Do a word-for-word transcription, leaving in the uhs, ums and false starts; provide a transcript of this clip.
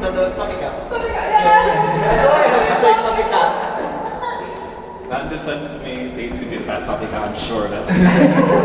nonton Paprika. Paprika, yeah. Oh, I have say Paprika. That just sends me leads who do the best Paprika, I'm sure of it.